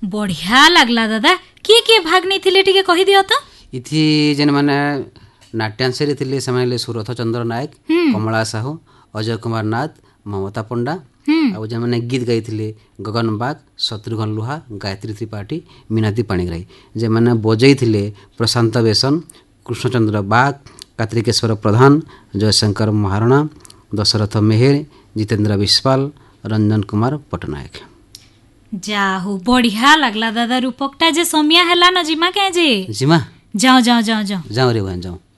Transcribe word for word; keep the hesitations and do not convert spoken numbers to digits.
बढ़िया लगला दादा। किए किए भाग नहीं थिले टिके कहि दियो तो। इथि जेन माने नाट्यांशरी थिले ସେମାନେ ସୁରଥ ଚନ୍ଦ୍ର ନାୟକ, କମଳା ସାହୁ, ଅଜୟ କୁମାର ନାଥ, ମମତା ପଣ୍ଡା ଆଉ ଯେମାନେ ଗୀତ ଗାଇଥିଲେ ଗଗନ ବାଗ, ଶତ୍ରୁଘ୍ନ ଲୁହା, ଗାୟତ୍ରୀ ତ୍ରିପାଠୀ, ମିନାତି ପାଣିଗ୍ରାହୀ। ଯେମାନେ ବଜେଇଥିଲେ ପ୍ରଶାନ୍ତ ବେସନ, କୃଷ୍ଣଚନ୍ଦ୍ର ବାଗ, କାର୍ତ୍ତିକେଶ୍ୱର ପ୍ରଧାନ, ଜୟଶଙ୍କର ମହାରଣା, ଦଶରଥ ମେହେର, ଜିତେନ୍ଦ୍ର ବିଶ୍ୱାଳ, ରଞ୍ଜନ କୁମାର ପଟ୍ଟନାୟକ। जाहु बढ़िया लगला दादा। रूपकटा जे समिया हैला न जिमा के जे जिमा जाओ जाओ जाओ जाओ जाओ रे बहन जाओ।